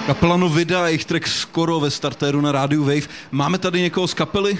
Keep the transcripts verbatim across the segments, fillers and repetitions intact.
Kapela Novida, jejich track Skoro ve startéru na rádiu Wave. Máme tady někoho z kapely?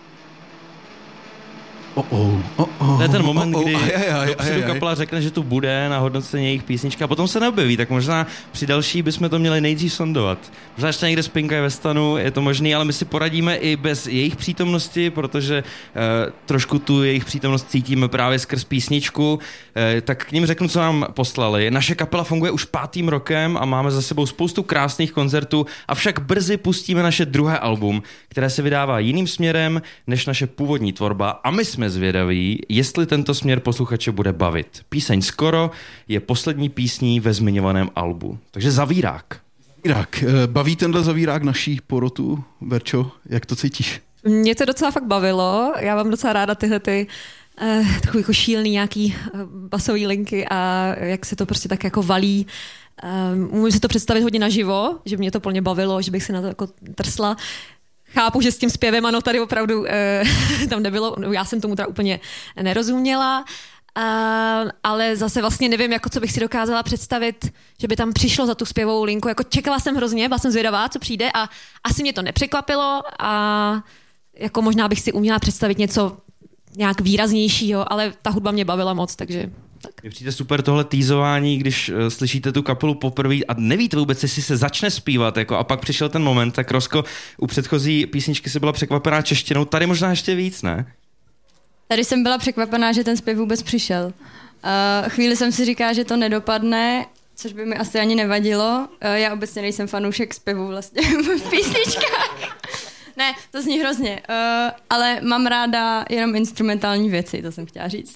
Oh, oh, oh, oh, to je ten moment, oh, oh, kdy aj, aj, aj, dopředu kapela řekne, že tu bude na hodnocení jejich písnička a potom se neobjeví, tak možná při další bychom to měli nejdřív sondovat. Možná ještě někde spinkají ve stanu, je to možný, ale my si poradíme i bez jejich přítomnosti, protože uh, trošku tu jejich přítomnost cítíme právě skrz písničku. Uh, tak k ním řeknu, co nám poslali. Naše kapela funguje už pátým rokem a máme za sebou spoustu krásných koncertů, avšak brzy pustíme naše druhé album, které se vydává jiným směrem než naše původní tvorba a my jsme zvědaví, jestli tento směr posluchače bude bavit. Píseň Skoro je poslední písní ve zmiňovaném albu. Takže Zavírák. Zavírák. Baví tenhle zavírák naší porotu? Verčo, jak to cítíš? Mě to docela fakt bavilo. Já mám docela ráda tyhle ty uh, takový jako šílený nějaký uh, basový linky a jak se to prostě tak jako valí. Uh, můžu si to představit hodně naživo, že mě to plně bavilo, že bych si na to jako trsla. Chápu, že s tím zpěvem, ano, tady opravdu e, tam nebylo, já jsem tomu teda úplně nerozuměla, a, ale zase vlastně nevím, jako co bych si dokázala představit, že by tam přišlo za tu zpěvovou linku, jako čekala jsem hrozně, byla jsem zvědavá, co přijde a asi mě to nepřekvapilo a jako možná bych si uměla představit něco nějak výraznějšího, ale ta hudba mě bavila moc, takže... Tak. Mně přijde super tohle týzování, když uh, slyšíte tu kapelu poprvé a nevíte vůbec, jestli se začne zpívat, jako, a pak přišel ten moment, tak Rosko, u předchozí písničky se byla překvapená češtinou, tady možná ještě víc, ne? Tady jsem byla překvapená, že ten zpěv vůbec přišel. Uh, chvíli jsem si říkala, že to nedopadne, což by mi asi ani nevadilo. Uh, já obecně nejsem fanoušek zpěvu vlastně v písničkách. Ne, to zní hrozně, uh, ale mám ráda jenom instrumentální věci, to jsem chtěla říct.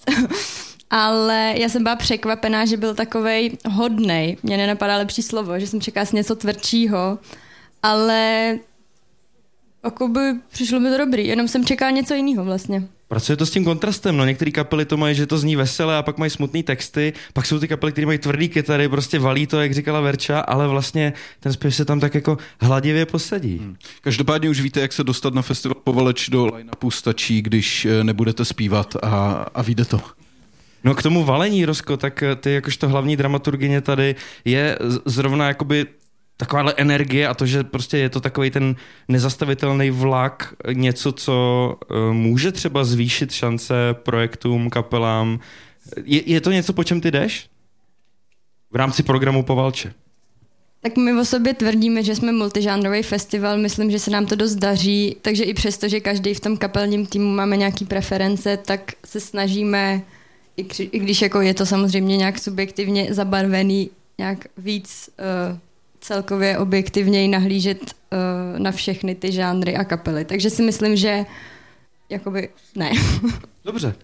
Ale já jsem byla překvapená, že byl takovej hodnej. Mně nenapadá lepší slovo, že jsem čekala si něco tvrdšího, ale jakoby přišlo mi to dobrý, jenom jsem čekala něco jiného vlastně. Pracuje to s tím kontrastem, no některé kapely to mají, že to zní veselé a pak mají smutný texty, pak jsou ty kapely, které mají tvrdý kytary, prostě valí to, jak říkala Verča, ale vlastně ten zpěv se tam tak jako hladivě posadí. Hmm. Každopádně už víte, jak se dostat na festival Povaleč do line-upu, stačí, když nebudete zpívat a, a vyjde to. No k tomu valení, Rosko, tak ty jakožto hlavní dramaturgyně tady je zrovna jakoby takováhle energie a to, že prostě je to takový ten nezastavitelný vlak, něco, co uh, může třeba zvýšit šance projektům, kapelám. Je, je to něco, po čem ty jdeš? V rámci programu Povalče. Tak my o sobě tvrdíme, že jsme multižánrový festival, myslím, že se nám to dost daří, takže i přesto, že každý v tom kapelním týmu máme nějaký preference, tak se snažíme, i, kři, i když jako je to samozřejmě nějak subjektivně zabarvený, nějak víc uh, celkově objektivněji nahlížet uh, na všechny ty žánry a kapely. Takže si myslím, že jakoby ne. Dobře.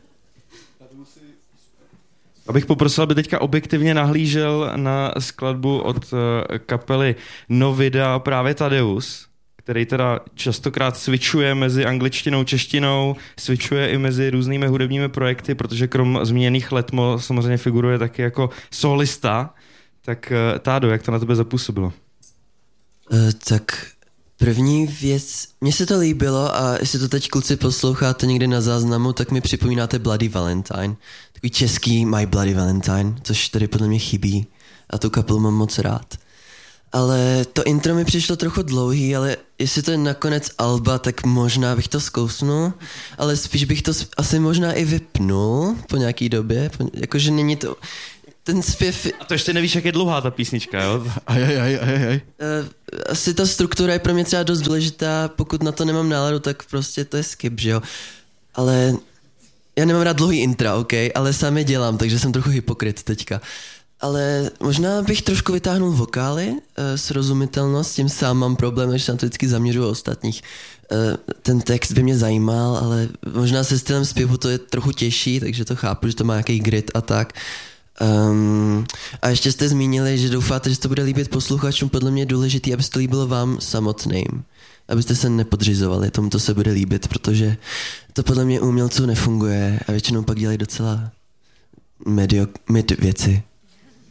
Abych poprosil, aby teďka objektivně nahlížel na skladbu od uh, kapely Novida právě Tadeus, který teda častokrát switchuje mezi angličtinou, češtinou, switchuje i mezi různými hudebními projekty, protože krom zmíněných Letmo samozřejmě figuruje taky jako solista. Tak uh, Tádo, jak to na tebe zapůsobilo? Uh, tak první věc, mně se to líbilo a jestli to teď kluci posloucháte někde na záznamu, tak mi připomínáte Bloody Valentine. Takový český My Bloody Valentine, což tady podle mě chybí a tu kapelu mám moc rád. Ale to intro mi přišlo trochu dlouhý, ale jestli to je nakonec alba, tak možná bych to zkousnul, ale spíš bych to asi možná i vypnul po nějaký době, po, jakože není to... Ten zpěv... A to ještě nevíš, jak je dlouhá ta písnička, jo? Aj, aj, aj, aj, aj. Uh, asi ta struktura je pro mě třeba dost důležitá, pokud na to nemám náladu, tak prostě to je skip, že jo? Ale já nemám rád dlouhý intra, ok? Ale sám je dělám, takže jsem trochu hypokryt teďka. Ale možná bych trošku vytáhnul vokály, uh, srozumitelnost, s tím sám mám problém, že se na to vždycky zaměřuju ostatních. Uh, ten text by mě zajímal, ale možná se stylem zpěvu to je trochu těžší, takže to chápu, že to má nějaký grit a tak. Um, a ještě jste zmínili, že doufáte, že to bude líbit posluchačům. Podle mě je důležitý, aby se to líbilo vám samotným. Abyste se nepodřizovali, tomu to se bude líbit, protože to podle mě u umělců nefunguje a většinou pak dělají docela medio, mid věci.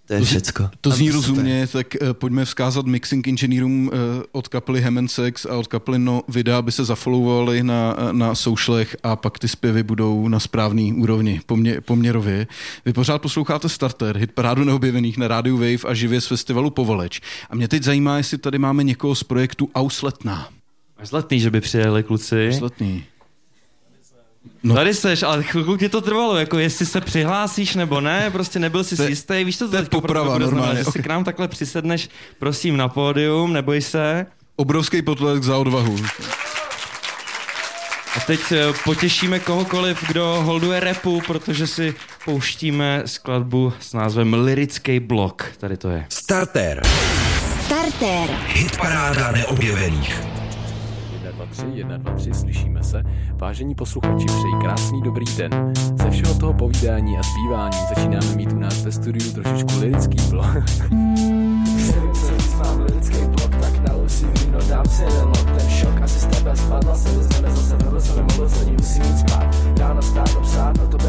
To je všecko. To zní rozumně, tak uh, pojďme vzkázat mixing inženýrům uh, od kapely Hem and Sex a od kapely No Vida, aby se zafollowovali na, na socialech a pak ty zpěvy budou na správný úrovni, pomě, poměrově. Vy pořád posloucháte Starter, hitparádu neobjevených na rádiu Wave a živě z festivalu Povaleč. A mě teď zajímá, jestli tady máme někoho z projektu Ausletná. Až Letný, že by přijeli kluci. Ausletný. No. Tady seš, ale chvilku ti to trvalo, jako jestli se přihlásíš nebo ne, prostě nebyl jsi si jistý, víš, co to, to je teďka poprava, bude normálně. znamená, že si k nám takhle přisedneš, prosím, na pódium, neboj se. Obrovský potlesk za odvahu. A teď potěšíme kohokoliv, kdo holduje rapu, protože si pouštíme skladbu s názvem Lyrický blok. Tady to je. Starter. Starter. Hitparáda neobjevených. jedna, dva, tři, jedna, dva, tři, slyšíme se. Vážení posluchači, přeji krásný dobrý den. Ze všeho toho povídání a zpívání začínáme mít u nás ve studiu trošičku lyrický blok. Nevím, co víc mám lyrický blok, tak naluj si víno, dám si jeden lot. Ten šok asi z tebe spadla, se vyzneme zase, nebyl jsem nemohl, co ní musím jít spát. Ráno stát a psát, o tobě